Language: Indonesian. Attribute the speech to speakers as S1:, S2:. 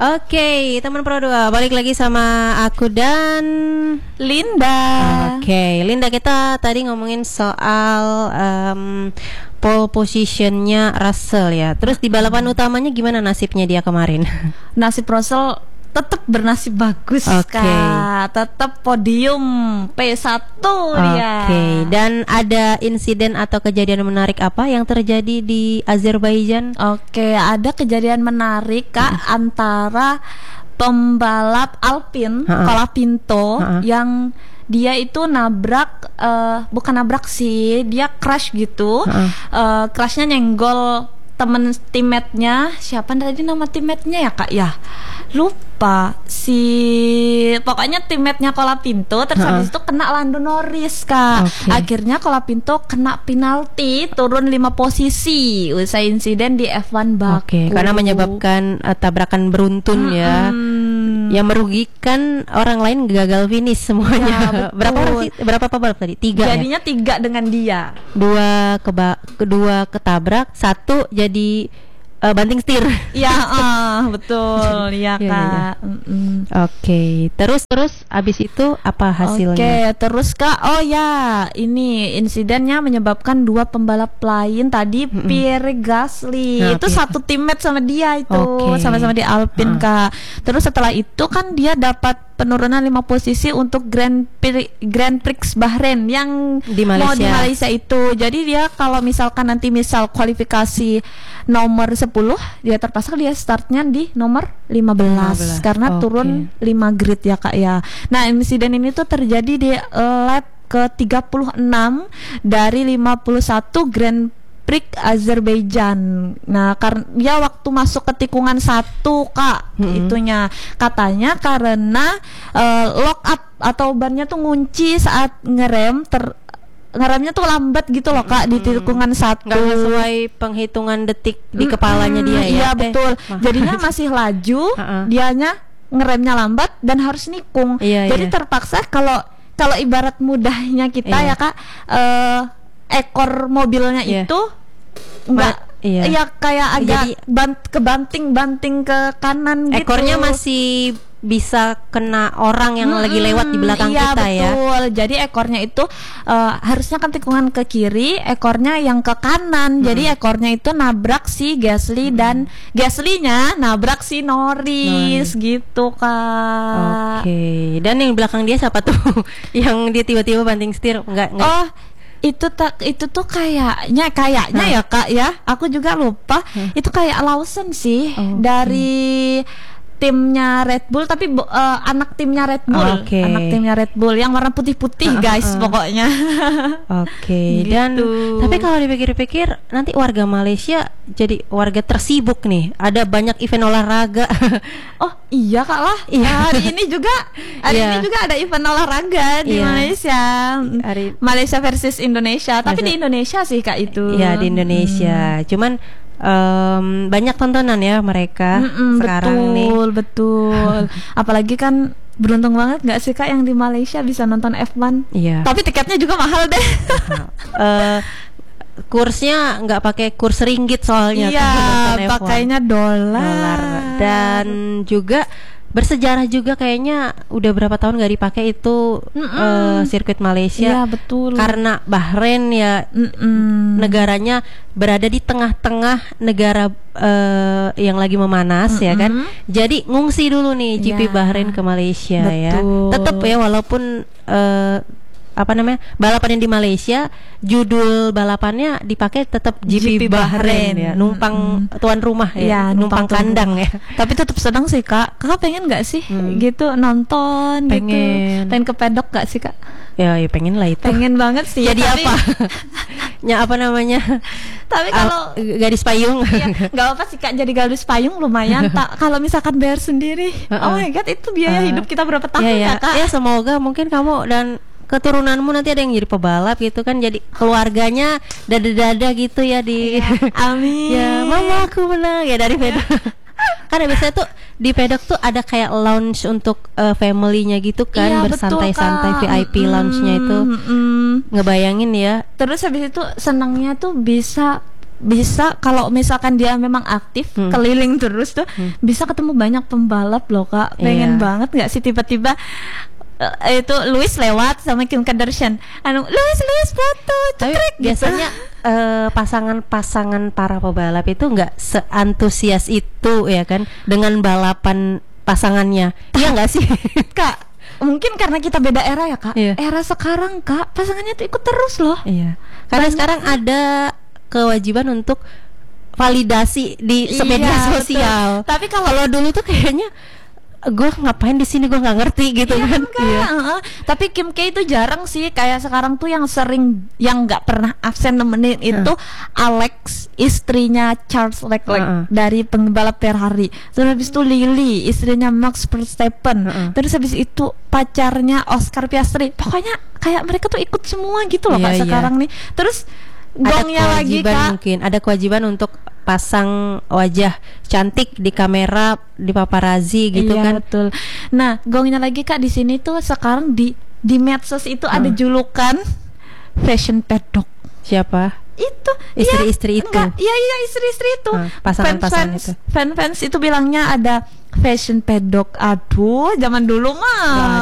S1: Oke, teman Pro 2, balik lagi sama aku dan
S2: Linda.
S1: Oke, Linda, kita tadi ngomongin soal pole positionnya Russell ya. Terus di balapan utamanya gimana nasibnya dia kemarin?
S2: Nasib Russell tetap bernasib bagus, Kak. Tetap podium P1 dia.
S1: Oke, dan ada insiden atau kejadian menarik apa yang terjadi di Azerbaijan?
S2: Oke, ada kejadian menarik, Kak, antara pembalap Alpine, Colapinto, yang dia itu nabrak, bukan nabrak sih, dia crash gitu. Crashnya nyenggol temen teammate-nya. Siapa tadi nama teammate-nya ya, Kak? Ya, lupa pokoknya teammate-nya Colapinto. Terus habis itu kena Lando Norris, Kak. Akhirnya Colapinto kena penalti, turun 5 posisi usai insiden di F1 Baku.
S1: Karena menyebabkan tabrakan beruntun ya, yang merugikan orang lain, gagal finish semuanya.
S2: Ya,
S1: berapa pembalap tadi? 3
S2: jadinya
S1: ya?
S2: 3 dengan dia.
S1: Kedua ketabrak, 1 jadi banting setir.
S2: Iya, betul, ya, Kak.
S1: Oke, terus abis itu apa hasilnya?
S2: Oke, terus, Kak, oh ya, ini insidennya menyebabkan 2 pembalap lain tadi, Pierre Gasly, itu satu teammate sama dia itu, sama-sama di Alpine, Kak. Terus setelah itu kan dia dapat penurunan 5 posisi untuk Grand Prix Bahrain yang
S1: di
S2: mau di Malaysia itu. Jadi dia kalau misalkan nanti kualifikasi nomor 10, dia terpaksa dia startnya di nomor 15 karena turun 5 grid ya, Kak ya. Nah, insiden ini tuh terjadi di lap ke-36 dari 51 Grand Prix Azerbaijan. Nah, karena dia waktu masuk ke tikungan 1, Kak, itunya katanya karena lock up atau bannya tuh ngunci saat ngeremnya tuh lambat gitu loh, Kak, di tikungan 1.
S1: Gak sesuai penghitungan detik di kepalanya dia ya.
S2: Iya, betul. Jadinya masih laju, dianya ngeremnya lambat dan harus nikung. Jadi terpaksa kalau ibarat mudahnya kita ya, Kak, ekor mobilnya itu enggak ya kayak agak kebanting ke kanan gitu.
S1: Ekornya masih bisa kena orang yang lagi lewat di belakang kita ya.
S2: Iya, betul. Jadi ekornya itu harusnya kan tikungan ke kiri, ekornya yang ke kanan. Jadi ekornya itu nabrak si Gasly dan Gasly-nya nabrak si Norris gitu, Kak.
S1: Oke. Dan yang belakang dia siapa tuh? Yang dia tiba-tiba banting setir? Enggak.
S2: Oh, itu tuh kayaknya ya, Kak ya. Aku juga lupa. Itu kayak Lawson sih dari timnya Red Bull, tapi anak timnya Red Bull, anak timnya Red Bull yang warna putih-putih, guys, pokoknya.
S1: Gitu. Dan tapi kalau dipikir-pikir, nanti warga Malaysia jadi warga tersibuk nih. Ada banyak event olahraga.
S2: Oh iya, Kak lah. Hari ini juga ada event olahraga di Malaysia. Malaysia versus Indonesia. Tapi di Indonesia sih, Kak, itu.
S1: Iya, di Indonesia. Cuman banyak tontonan ya mereka sekarang nih.
S2: Betul. Apalagi kan beruntung banget nggak sih, Kak, yang di Malaysia bisa nonton F1. Iya. Tapi tiketnya juga mahal deh.
S1: Kursnya nggak pakai kurs ringgit soalnya.
S2: Iya, pakainya dolar.
S1: Dan juga bersejarah juga, kayaknya udah berapa tahun nggak dipakai itu sirkuit Malaysia.
S2: Iya, betul.
S1: Karena Bahrain ya negaranya berada di tengah-tengah negara yang lagi memanas ya kan. Jadi ngungsi dulu nih GP Bahrain ke Malaysia. Betul. Ya. Tetap ya, walaupun balapan yang di Malaysia, judul balapannya dipakai tetap GP Bahrain ya, numpang tuan rumah ya, numpang kandang ya.
S2: Tapi tetap senang sih, Kak. Kakak pengen nggak sih gitu nonton? Pengen ke pedok nggak sih, Kak?
S1: Ya pengen lah itu.
S2: Pengen banget sih.
S1: Jadi apa? Apa namanya?
S2: Tapi kalau
S1: gadis payung,
S2: nggak apa sih, Kak. Jadi gadis payung lumayan. Kalau misalkan bayar sendiri, oh my god, itu biaya hidup kita berapa tahun ya, Kak?
S1: Ya semoga mungkin kamu dan keturunanmu nanti ada yang jadi pebalap gitu kan, jadi keluarganya dada-dada gitu ya di
S2: amin.
S1: Ya, mama aku menang ya dari pedok. Karena biasanya tuh di pedok tuh ada kayak lounge untuk family-nya gitu kan, bersantai-santai, VIP lounge-nya itu. Ngebayangin ya.
S2: Terus habis itu senangnya tuh bisa bisa kalau misalkan dia memang aktif keliling terus tuh bisa ketemu banyak pembalap loh Kak. Pengen banget nggak sih tiba-tiba itu Lewis lewat sama Kim Kardashian, Lewis foto,
S1: cekrek gitu. Biasanya pasangan para pebalap itu nggak seantusias itu ya kan dengan balapan pasangannya, iya nggak sih
S2: Kak? Mungkin karena kita beda era ya Kak. Era sekarang Kak pasangannya tuh ikut terus loh.
S1: Karena sekarang ada kewajiban untuk validasi di media sosial.
S2: Tapi
S1: kalau dulu tuh kayaknya gue ngapain di sini, gue nggak ngerti gitu kan.
S2: Tapi Kim K itu jarang sih, kayak sekarang tuh yang sering yang nggak pernah absen nemenin itu Alex, istrinya Charles Leclerc dari pembalap Ferrari. Terus habis itu Lily, istrinya Max Verstappen. Terus habis itu pacarnya Oscar Piastri. Pokoknya kayak mereka tuh ikut semua gitu loh Kak sekarang nih. Terus gongnya lagi Kak,
S1: mungkin ada kewajiban untuk pasang wajah cantik di kamera, di paparazzi gitu kan.
S2: Betul. Nah, gongnya lagi Kak, di sini tuh sekarang di medsos itu ada julukan fashion pedok.
S1: Siapa?
S2: Itu
S1: istri-istri itu.
S2: Iya istri-istri itu.
S1: Pasangan-pasangan itu.
S2: Fans itu bilangnya ada fashion pedok. Aduh, zaman dulu mah